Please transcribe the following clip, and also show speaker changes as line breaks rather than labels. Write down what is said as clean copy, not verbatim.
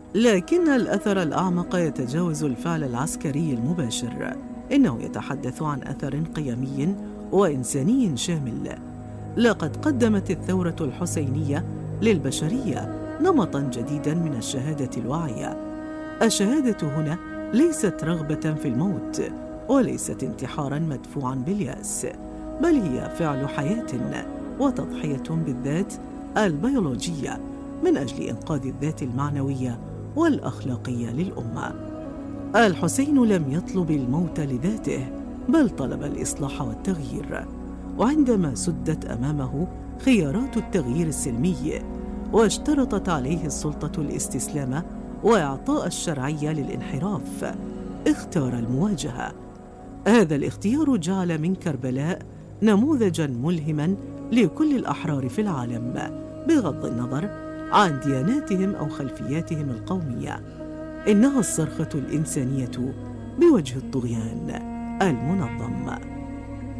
لكن الأثر الأعمق يتجاوز الفعل العسكري المباشر، إنه يتحدث عن أثر قيمي وإنساني شامل. لقد قدمت الثورة الحسينية للبشرية نمطاً جديداً من الشهادة الواعية. الشهادة هنا ليست رغبة في الموت، وليست انتحاراً مدفوعاً باليأس، بل هي فعل حياة وتضحية بالذات البيولوجية من أجل إنقاذ الذات المعنوية والأخلاقية للأمة. الحسين لم يطلب الموت لذاته، بل طلب الإصلاح والتغيير. وعندما سدت أمامه خيارات التغيير السلمي واشترطت عليه السلطة الاستسلام وإعطاء الشرعية للانحراف، اختار المواجهة. هذا الاختيار جعل من كربلاء نموذجاً ملهماً لكل الأحرار في العالم، بغض النظر عن دياناتهم أو خلفياتهم القومية. إنها الصرخة الإنسانية بوجه الطغيان المنظم.